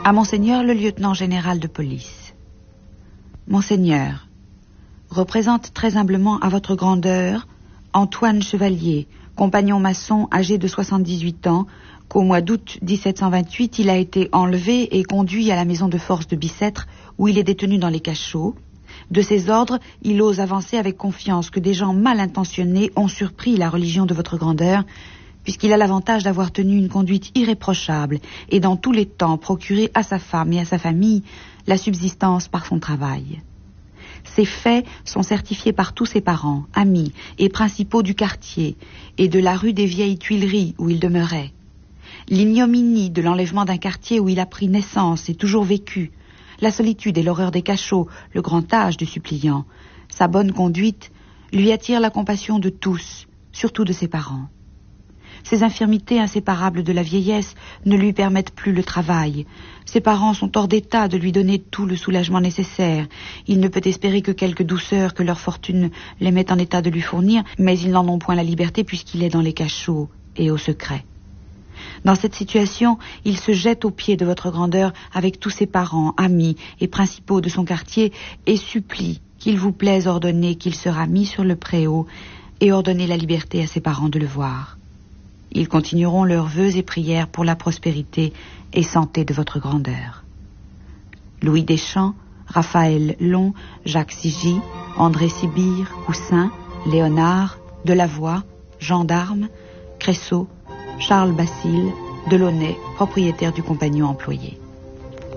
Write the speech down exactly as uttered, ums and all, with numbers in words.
À Monseigneur le lieutenant général de police. Monseigneur, représente très humblement à votre grandeur Antoine Chevalier, compagnon maçon âgé de soixante-dix-huit ans, qu'au mois d'août dix-sept cent vingt-huit, il a été enlevé et conduit à la maison de force de Bicêtre, où il est détenu dans les cachots. De ses ordres, il ose avancer avec confiance que des gens mal intentionnés ont surpris la religion de votre grandeur, puisqu'il a l'avantage d'avoir tenu une conduite irréprochable et dans tous les temps procuré à sa femme et à sa famille la subsistance par son travail. Ces faits sont certifiés par tous ses parents, amis et principaux du quartier et de la rue des Vieilles Tuileries où il demeurait. L'ignominie de l'enlèvement d'un quartier où il a pris naissance et toujours vécu, la solitude et l'horreur des cachots, le grand âge du suppliant, sa bonne conduite lui attirent la compassion de tous, surtout de ses parents. Ses infirmités inséparables de la vieillesse ne lui permettent plus le travail. Ses parents sont hors d'état de lui donner tout le soulagement nécessaire. Il ne peut espérer que quelque douceur que leur fortune les mette en état de lui fournir, mais ils n'en ont point la liberté puisqu'il est dans les cachots et au secret. Dans cette situation, il se jette aux pieds de votre grandeur avec tous ses parents, amis et principaux de son quartier et supplie qu'il vous plaise ordonner qu'il sera mis sur le préau et ordonner la liberté à ses parents de le voir. Ils continueront leurs vœux et prières pour la prospérité et santé de votre grandeur. Louis Deschamps, Raphaël Long, Jacques Sigy, André Sibire, Poussin, Léonard, Delavoye, Gendarme, Cressot, Charles Basile, Delaunay, propriétaire du compagnon employé.